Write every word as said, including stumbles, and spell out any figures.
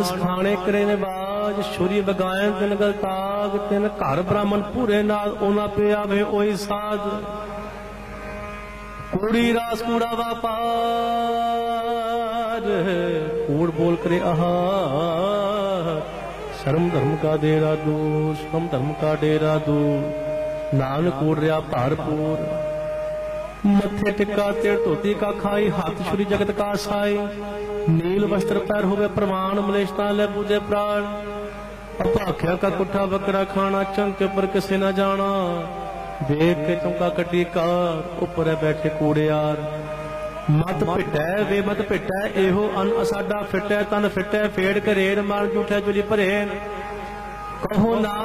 खाने करे निवाज छुरी बगायन तिन गल ताग तिन घर ब्राह्मण पूरे नाल ओना पे आवे ओई साज कूड़ी रास कूड़ा व्यापार कूड़ बोल करे आहार शर्म धर्म का डेरा दूर श्रम धर्म का डेरा दूर नानक कूड़ रहा भरपूर मथे टिक्का तेड़ धोती का खाई हाथ छुरी जगत का साई नील वस्त्र पैर होवे प्रमाण मलेशता ले पूजे प्राण अभाख्या का कुठा बकरा खाना चंके पर किसे न जाना देख के चौका कटी कार उपर बैठे कूड़ियार मत पिटै वे मत पिटै एहो अन असाडा फिटै तन फिटै फेड़ करेड़ मार जूठै जुली भरे कहो ना